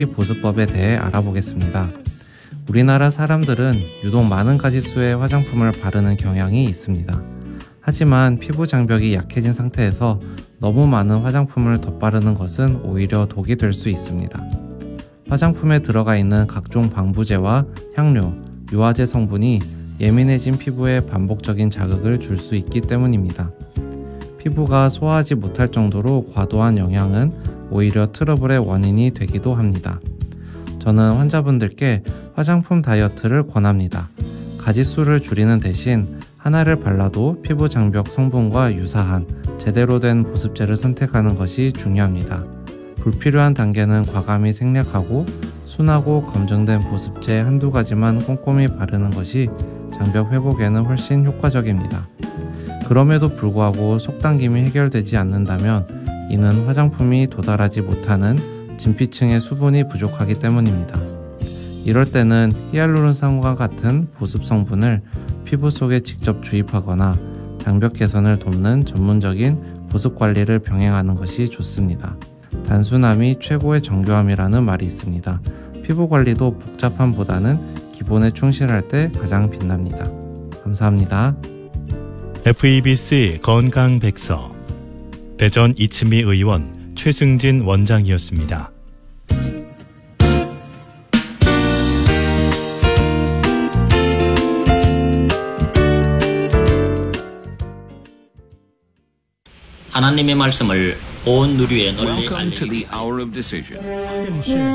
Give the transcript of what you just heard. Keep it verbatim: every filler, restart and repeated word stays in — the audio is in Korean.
보습법에 대해 알아보겠습니다. 우리나라 사람들은 유독 많은 가지수의 화장품을 바르는 경향이 있습니다. 하지만 피부 장벽이 약해진 상태에서 너무 많은 화장품을 덧바르는 것은 오히려 독이 될 수 있습니다. 화장품에 들어가 있는 각종 방부제와 향료, 유화제 성분이 예민해진 피부에 반복적인 자극을 줄 수 있기 때문입니다. 피부가 소화하지 못할 정도로 과도한 영양은 오히려 트러블의 원인이 되기도 합니다. 저는 환자분들께 화장품 다이어트를 권합니다. 가지수를 줄이는 대신 하나를 발라도 피부 장벽 성분과 유사한 제대로 된 보습제를 선택하는 것이 중요합니다. 불필요한 단계는 과감히 생략하고 순하고 검증된 보습제 한두 가지만 꼼꼼히 바르는 것이 장벽 회복에는 훨씬 효과적입니다. 그럼에도 불구하고 속당김이 해결되지 않는다면 이는 화장품이 도달하지 못하는 진피층의 수분이 부족하기 때문입니다. 이럴 때는 히알루론산과 같은 보습 성분을 피부 속에 직접 주입하거나 장벽 개선을 돕는 전문적인 보습 관리를 병행하는 것이 좋습니다. 단순함이 최고의 정교함이라는 말이 있습니다. 피부 관리도 복잡함보다는 기본에 충실할 때 가장 빛납니다. 감사합니다. 에프이비씨 건강백서 대전 이츠미 의원 최승진 원장이었습니다. 하나님의 말씀을 온 누리에 널리 Welcome to 알리기 the hour of decision.